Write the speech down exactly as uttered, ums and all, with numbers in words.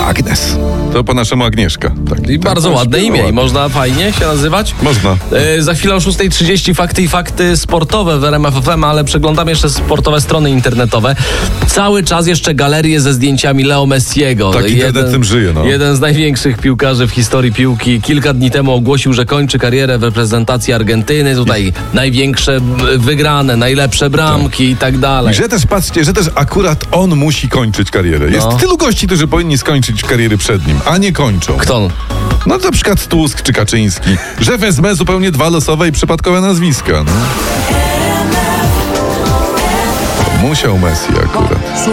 Agnes. To po naszemu Agnieszka. Tak, I tak, bardzo tak, ładne imię. ładnie. I można fajnie się nazywać? Można. E, za chwilę o szósta trzydzieści fakty i fakty sportowe w R M F F M, ale przeglądam jeszcze sportowe strony internetowe. Cały czas jeszcze galerie ze zdjęciami Leo Messiego. Tak, internet tym żyje, no. Jeden z największych piłkarzy w historii piłki. Kilka dni temu ogłosił, że kończy karierę w reprezentacji Argentyny. Tutaj największe wygrane, najlepsze bramki tak. i tak dalej. I że też, patrzcie, że też akurat on musi kończyć karierę. Jest No. tylu gości, którzy powinni skończyć kariery przed nim, a nie kończą. Kto? No na przykład Tusk czy Kaczyński. Że wezmę zupełnie dwa losowe i przypadkowe nazwiska. No. Musiał Messi akurat.